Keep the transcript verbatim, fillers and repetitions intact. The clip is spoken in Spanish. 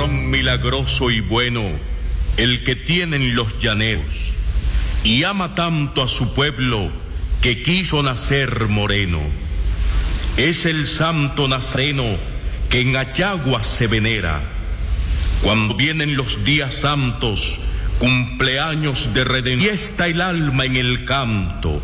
ron milagroso y bueno, el que tienen los llaneros, y ama tanto a su pueblo que quiso nacer moreno. Es el santo nazareno que en Achagua se venera. Cuando vienen los días santos, cumpleaños de redención, y está el alma en el canto,